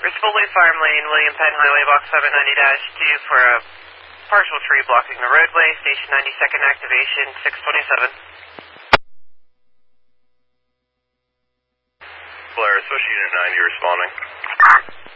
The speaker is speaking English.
Foley Farm Lane, William Penn Highway, Box 790-2 for a partial tree blocking the roadway. Station 92nd activation, 627. Blair, Associate Unit 9, you responding?